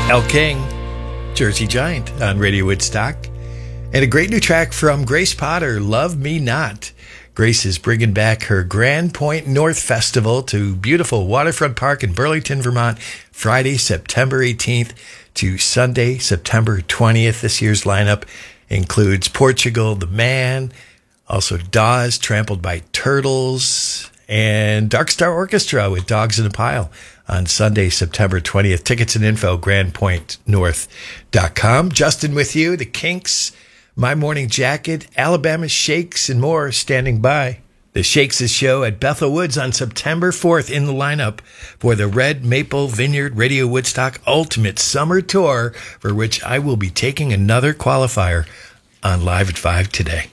El King, Jersey Giant on Radio Woodstock. And a great new track from Grace Potter, Love Me Not. Grace is bringing back her Grand Point North Festival to beautiful Waterfront Park in Burlington, Vermont, Friday, September 18th to Sunday, September 20th. This year's lineup includes Portugal the Man, also Dawes, Trampled by Turtles, and Dark Star Orchestra with Dogs in a Pile on Sunday, September 20th. Tickets and info, grandpointnorth.com. Justin with you, the Kinks, My Morning Jacket, Alabama Shakes, and more standing by. The Shakes' show at Bethel Woods on September 4th in the lineup for the Red Maple Vineyard Radio Woodstock Ultimate Summer Tour, for which I will be taking another qualifier on Live at 5 today.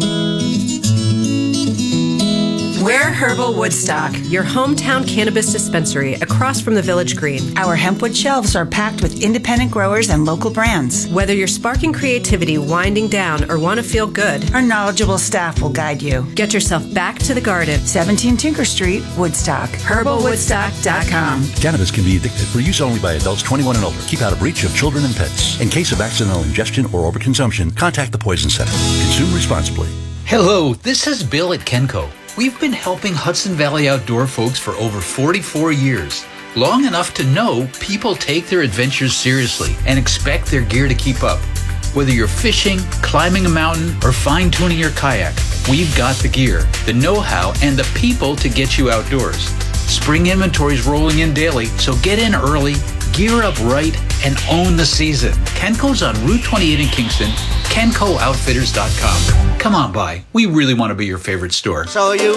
We're Herbal Woodstock, your hometown cannabis dispensary across from the Village Green. Our hempwood shelves are packed with independent growers and local brands. Whether you're sparking creativity, winding down, or want to feel good, our knowledgeable staff will guide you. Get yourself back to the garden. 17 Tinker Street, Woodstock. HerbalWoodstock.com. Cannabis can be addictive. For use only by adults 21 and older. Keep out of reach of children and pets. In case of accidental ingestion or overconsumption, contact the Poison Center. Consume responsibly. Hello, this is Bill at Kenco. We've been helping Hudson Valley outdoor folks for over 44 years. Long enough to know people take their adventures seriously and expect their gear to keep up. Whether you're fishing, climbing a mountain, or fine-tuning your kayak, we've got the gear, the know-how, and the people to get you outdoors. Spring inventory's rolling in daily, so get in early, gear up right, and own the season. Kenco's on Route 28 in Kingston, KencoOutfitters.com. Come on by. We really want to be your favorite store. So you